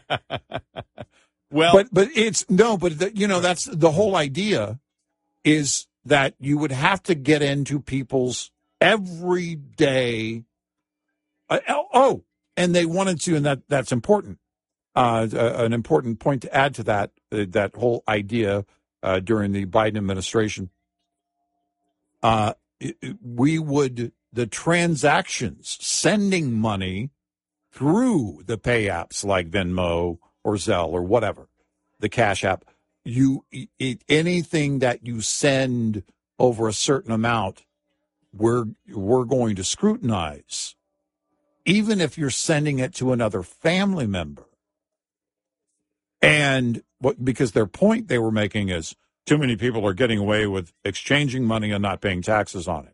Well, but it's no, but that's the whole idea is that you would have to get into people's everyday. And they wanted to, and that's important. An important point to add to that whole idea during the Biden administration. The transactions, sending money through the pay apps like Venmo or Zelle or whatever, the Cash App, anything that you send over a certain amount, we're going to scrutinize, even if you're sending it to another family member. And because their point they were making is too many people are getting away with exchanging money and not paying taxes on it.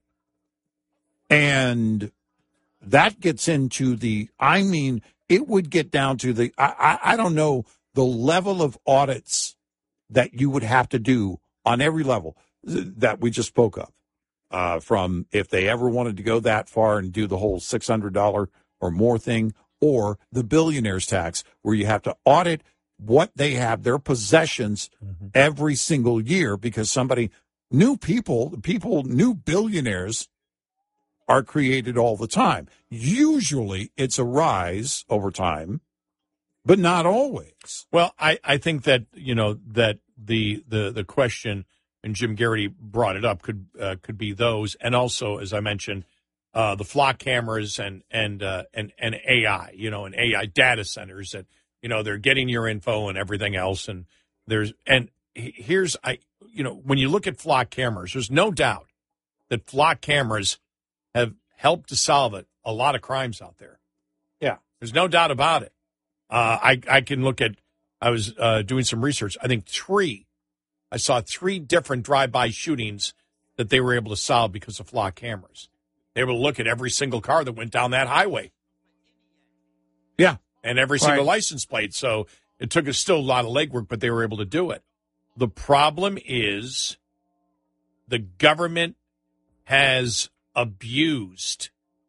And that gets into it would get down to I don't know, the level of audits that you would have to do on every level that we just spoke of. From if they ever wanted to go that far and do the whole $600 or more thing, or the billionaire's tax, where you have to audit what they have, their possessions, every single year, because new billionaires are created all the time. Usually it's a rise over time, but not always. Well, I think that, that the question, and Jim Garrity brought it up, could be those, and also, as I mentioned, the flock cameras and AI, and AI data centers that, they're getting your info and everything else. And when you look at flock cameras, there's no doubt that flock cameras have helped to solve a lot of crimes out there. Yeah. There's no doubt about it. I can look at, I was doing some research. I think I saw 3 different drive-by shootings that they were able to solve because of flock cameras. They were able to look at every single car that went down that highway. Yeah. And every single license plate. So it took us still a lot of legwork, but they were able to do it. The problem is the government has abused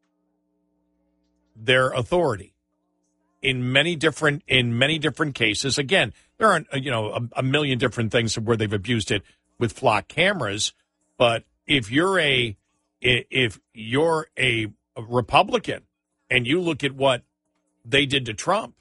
their authority in many different cases. Again, there aren't a million different things where they've abused it with flock cameras, but if you're a Republican and you look at what they did to Trump,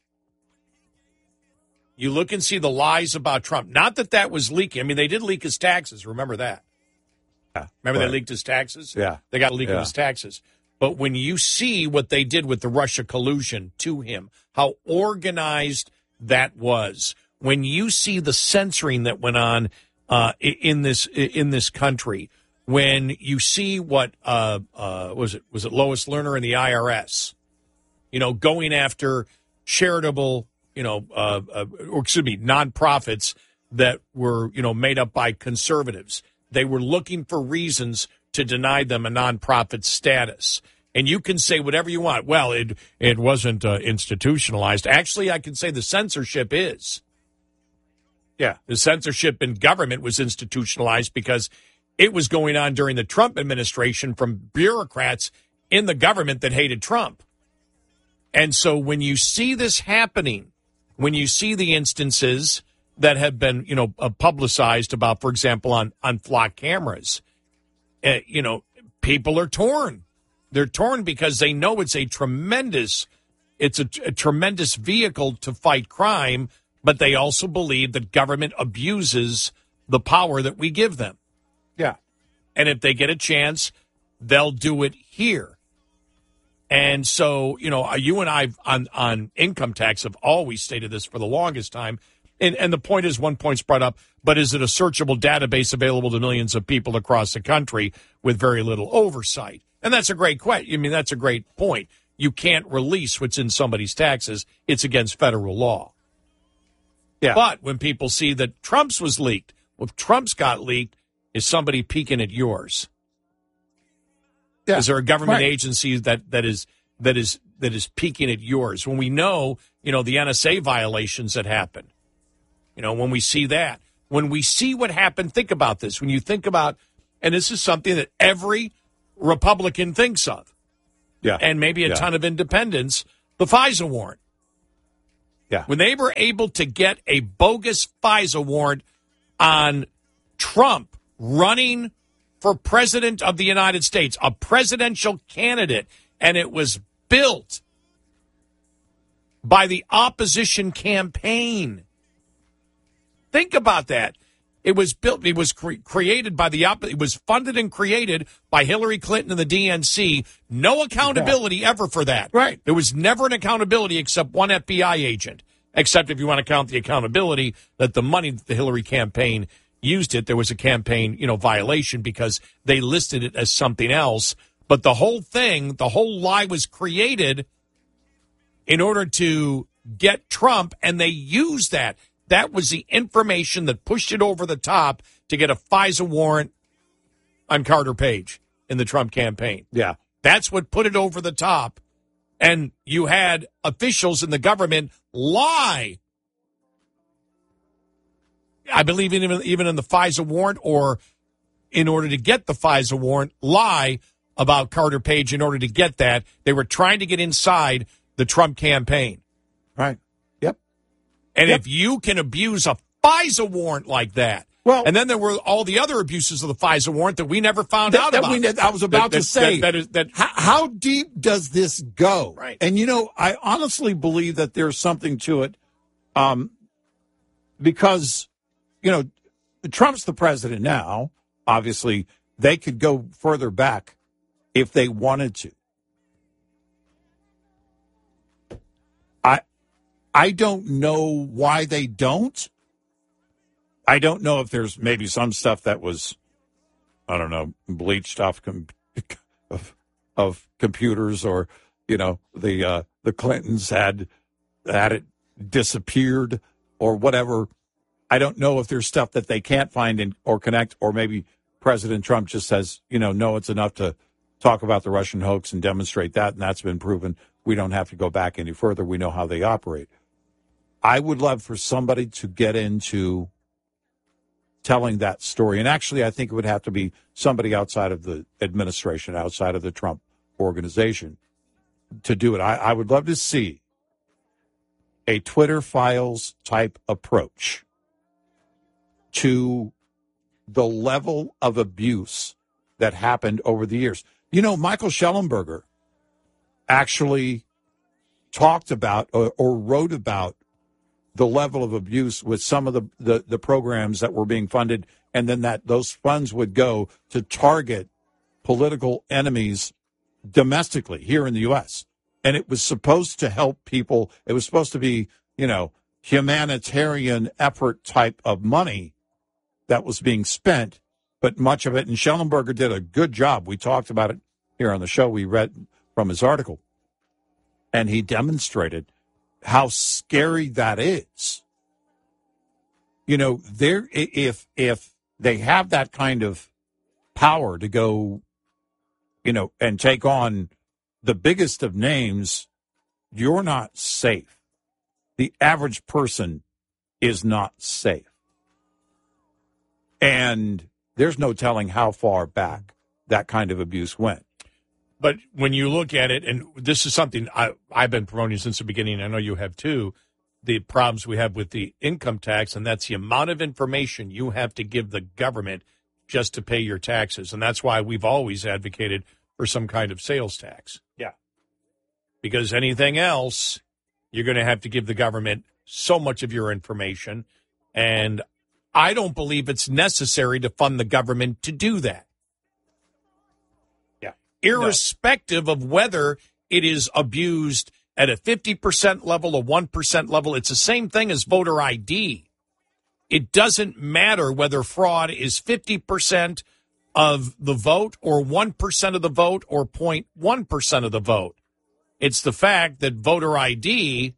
you look and see the lies about Trump. Not that was leaking. I mean, they did leak his taxes. Remember that. Remember they leaked his taxes? Yeah. They got a leak of his taxes. But when you see what they did with the Russia collusion to him, how organized that was, when you see the censoring that went on in this country, when you see what was it Lois Lerner and the IRS, going after charitable, nonprofits that were, made up by conservatives. They were looking for reasons to deny them a nonprofit status. And you can say whatever you want. Well, it wasn't institutionalized. Actually, I can say the censorship is. Yeah, the censorship in government was institutionalized because it was going on during the Trump administration from bureaucrats in the government that hated Trump. And so when you see this happening, when you see the instances that have been, publicized about, for example, on flock cameras, people are torn. They're torn because they know it's a tremendous vehicle to fight crime, but they also believe that government abuses the power that we give them. Yeah. And if they get a chance, they'll do it here. And so, you and I on income tax have always stated this for the longest time. And the point is, one point's brought up, but is it a searchable database available to millions of people across the country with very little oversight? And that's a great question. I mean, that's a great point. You can't release what's in somebody's taxes. It's against federal law. Yeah. But when people see that Trump's was leaked, well, if Trump's got leaked, is somebody peeking at yours? Yeah. Is there a government agency that is peeking at yours? When we know, the NSA violations that happened, when we see that, when we see what happened, think about this. When you think about, and this is something that every Republican thinks of, and maybe a ton of independents, the FISA warrant. Yeah. When they were able to get a bogus FISA warrant on Trump running for president of the United States, a presidential candidate, and it was built by the opposition campaign. Think about that. It was built, it was created by it was funded and created by Hillary Clinton and the DNC. No accountability ever for that. Right. There was never an accountability except one FBI agent, except if you want to count the accountability that the money that the Hillary campaign used it, there was a campaign, violation because they listed it as something else. But the whole thing, the whole lie was created in order to get Trump, and they used that. That was the information that pushed it over the top to get a FISA warrant on Carter Page in the Trump campaign. Yeah. That's what put it over the top. And you had officials in the government lie. I believe even in the FISA warrant, or in order to get the FISA warrant, lie about Carter Page in order to get that. They were trying to get inside the Trump campaign. Right. Yep. And if you can abuse a FISA warrant like that, well, and then there were all the other abuses of the FISA warrant that we never found out about. I was about to say, how deep does this go? Right. And, I honestly believe that there's something to it because, Trump's the president now. Obviously, they could go further back if they wanted to. I don't know why they don't. I don't know if there's maybe some stuff that was, I don't know, bleached off of computers, or the Clintons had it disappeared or whatever. I don't know if there's stuff that they can't find or connect, or maybe President Trump just says, no, it's enough to talk about the Russian hoax and demonstrate that, and that's been proven. We don't have to go back any further. We know how they operate. I would love for somebody to get into telling that story. And actually, I think it would have to be somebody outside of the administration, outside of the Trump organization to do it. I would love to see a Twitter Files type approach to the level of abuse that happened over the years. Michael Schellenberger actually talked about or wrote about the level of abuse with some of the programs that were being funded, and then that those funds would go to target political enemies domestically here in the U.S. And it was supposed to help people. It was supposed to be, humanitarian effort type of money that was being spent, but much of it, and Schellenberger did a good job. We talked about it here on the show. We read from his article, and he demonstrated how scary that is. If they have that kind of power to go, and take on the biggest of names, you're not safe. The average person is not safe. And there's no telling how far back that kind of abuse went. But when you look at it, and this is something I've been promoting since the beginning, I know you have too, the problems we have with the income tax, and that's the amount of information you have to give the government just to pay your taxes. And that's why we've always advocated for some kind of sales tax. Yeah. Because anything else, you're going to have to give the government so much of your information. And I don't believe it's necessary to fund the government to do that. Irrespective of whether it is abused at a 50% level, a 1% level, it's the same thing as voter ID. It doesn't matter whether fraud is 50% of the vote or 1% of the vote or 0.1% of the vote. It's the fact that voter ID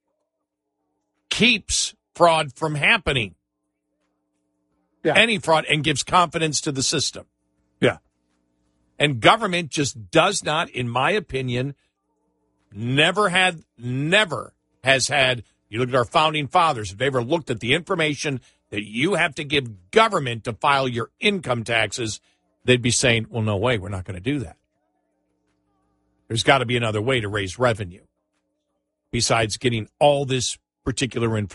keeps fraud from happening. Yeah. Any fraud, and gives confidence to the system. Yeah. And government just does not, in my opinion, never has had, you look at our founding fathers, if they ever looked at the information that you have to give government to file your income taxes, they'd be saying, well, no way, we're not going to do that. There's got to be another way to raise revenue besides getting all this particular information.